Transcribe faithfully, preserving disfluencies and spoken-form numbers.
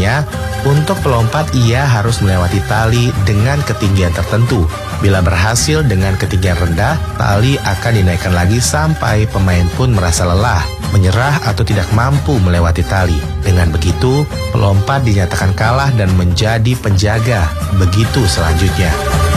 Selanjutnya, untuk pelompat ia harus melewati tali dengan ketinggian tertentu. Bila berhasil dengan ketinggian rendah, tali akan dinaikkan lagi sampai pemain pun merasa lelah, menyerah atau tidak mampu melewati tali. Dengan begitu, pelompat dinyatakan kalah dan menjadi penjaga. Begitu selanjutnya.